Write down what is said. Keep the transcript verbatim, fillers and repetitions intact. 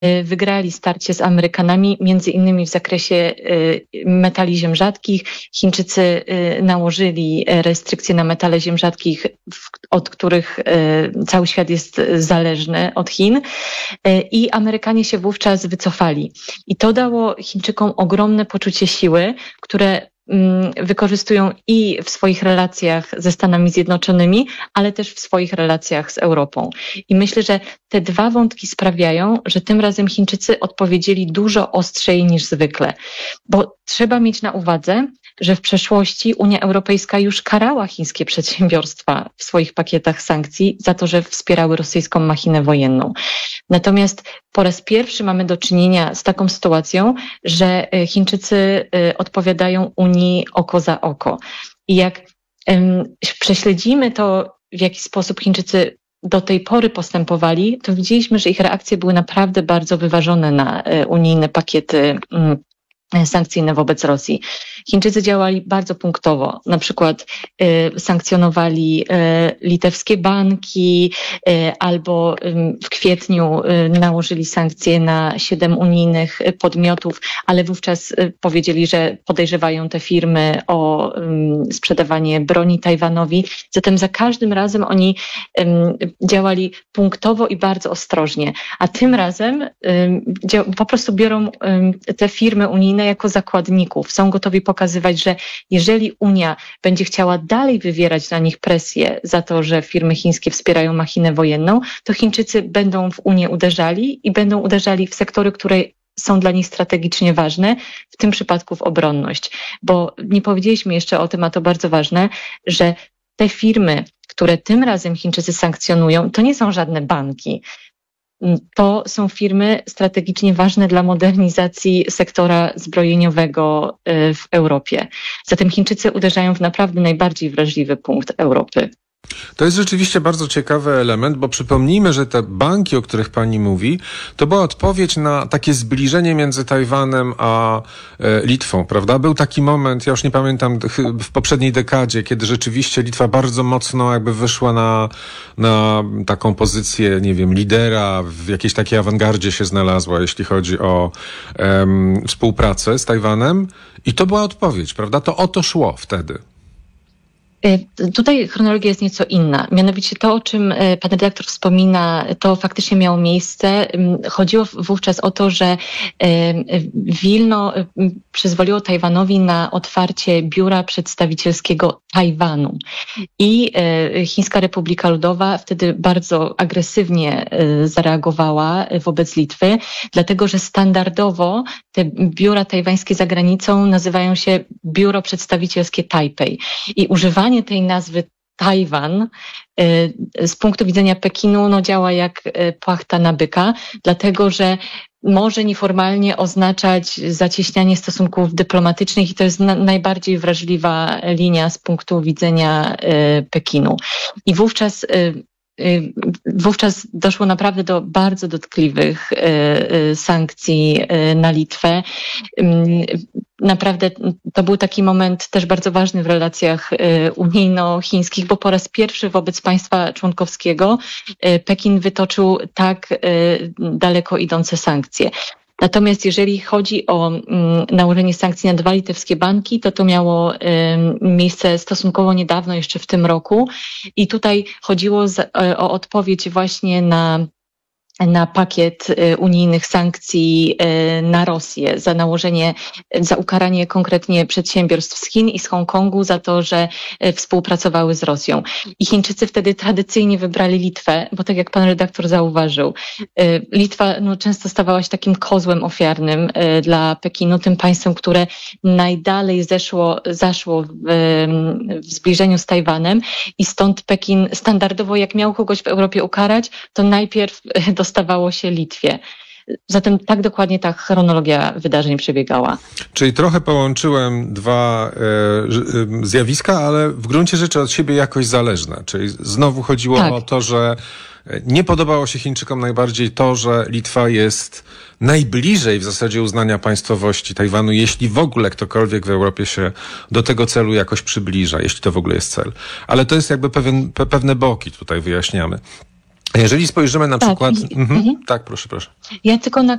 wygrali starcie z Amerykanami, między innymi w zakresie metali ziem rzadkich. Chińczycy nałożyli restrykcje na metale ziem rzadkich, od których cały świat jest zależny od Chin, i Amerykanie się wówczas wycofali. I to dało Chińczykom ogromne poczucie siły, które wykorzystują i w swoich relacjach ze Stanami Zjednoczonymi, ale też w swoich relacjach z Europą. I myślę, że te dwa wątki sprawiają, że tym razem Chińczycy odpowiedzieli dużo ostrzej niż zwykle. Bo trzeba mieć na uwadze, że w przeszłości Unia Europejska już karała chińskie przedsiębiorstwa w swoich pakietach sankcji za to, że wspierały rosyjską machinę wojenną. Natomiast po raz pierwszy mamy do czynienia z taką sytuacją, że Chińczycy odpowiadają Unii oko za oko. I jak um, prześledzimy to, w jaki sposób Chińczycy do tej pory postępowali, to widzieliśmy, że ich reakcje były naprawdę bardzo wyważone na unijne pakiety um, sankcyjne wobec Rosji. Chińczycy działali bardzo punktowo. Na przykład y, sankcjonowali y, litewskie banki y, albo y, w kwietniu y, nałożyli sankcje na siedem unijnych podmiotów, ale wówczas y, powiedzieli, że podejrzewają te firmy o y, sprzedawanie broni Tajwanowi. Zatem za każdym razem oni y, działali punktowo i bardzo ostrożnie. A tym razem y, dzia- po prostu biorą y, te firmy unijne jako zakładników. Są gotowi pokazywać, że jeżeli Unia będzie chciała dalej wywierać na nich presję za to, że firmy chińskie wspierają machinę wojenną, to Chińczycy będą w Unię uderzali i będą uderzali w sektory, które są dla nich strategicznie ważne, w tym przypadku w obronność. Bo nie powiedzieliśmy jeszcze o tym, a to bardzo ważne, że te firmy, które tym razem Chińczycy sankcjonują, to nie są żadne banki. To są firmy strategicznie ważne dla modernizacji sektora zbrojeniowego w Europie. Zatem Chińczycy uderzają w naprawdę najbardziej wrażliwy punkt Europy. To jest rzeczywiście bardzo ciekawy element, bo przypomnijmy, że te banki, o których pani mówi, to była odpowiedź na takie zbliżenie między Tajwanem a e, Litwą, prawda? Był taki moment, ja już nie pamiętam, w poprzedniej dekadzie, kiedy rzeczywiście Litwa bardzo mocno jakby wyszła na, na taką pozycję, nie wiem, lidera, w jakiejś takiej awangardzie się znalazła, jeśli chodzi o em, współpracę z Tajwanem. I to była odpowiedź, prawda? To o to szło wtedy. Tutaj chronologia jest nieco inna. Mianowicie to, o czym pan redaktor wspomina, to faktycznie miało miejsce. Chodziło wówczas o to, że Wilno przyzwoliło Tajwanowi na otwarcie biura przedstawicielskiego Tajwanu. I Chińska Republika Ludowa wtedy bardzo agresywnie zareagowała wobec Litwy, dlatego że standardowo te biura tajwańskie za granicą nazywają się Biuro Przedstawicielskie Tajpej. I używanie tej nazwy Tajwan z punktu widzenia Pekinu no, działa jak płachta na byka, dlatego że może nieformalnie oznaczać zacieśnianie stosunków dyplomatycznych i to jest na, najbardziej wrażliwa linia z punktu widzenia Pekinu. I wówczas Wówczas doszło naprawdę do bardzo dotkliwych sankcji na Litwę. Naprawdę to był taki moment też bardzo ważny w relacjach unijno-chińskich, bo po raz pierwszy wobec państwa członkowskiego Pekin wytoczył tak daleko idące sankcje. Natomiast jeżeli chodzi o um, nałożenie sankcji na dwa litewskie banki, to to miało um, miejsce stosunkowo niedawno, jeszcze w tym roku. I tutaj chodziło z, o odpowiedź właśnie na na pakiet unijnych sankcji na Rosję za nałożenie, za ukaranie konkretnie przedsiębiorstw z Chin i z Hongkongu za to, że współpracowały z Rosją. I Chińczycy wtedy tradycyjnie wybrali Litwę, bo tak jak pan redaktor zauważył, Litwa no, często stawała się takim kozłem ofiarnym dla Pekinu, tym państwem, które najdalej zeszło, zaszło w, w zbliżeniu z Tajwanem i stąd Pekin standardowo, jak miał kogoś w Europie ukarać, to najpierw dostawało się Litwie. Zatem tak dokładnie ta chronologia wydarzeń przebiegała. Czyli trochę połączyłem dwa e, zjawiska, ale w gruncie rzeczy od siebie jakoś zależne. Czyli znowu chodziło tak. o to, że nie podobało się Chińczykom najbardziej to, że Litwa jest najbliżej w zasadzie uznania państwowości Tajwanu, jeśli w ogóle ktokolwiek w Europie się do tego celu jakoś przybliża, jeśli to w ogóle jest cel. Ale to jest jakby pewien, pe, pewne boki tutaj wyjaśniamy. Jeżeli spojrzymy na Tak, przykład... i- Mhm. mhm. Tak, proszę, proszę. Ja tylko na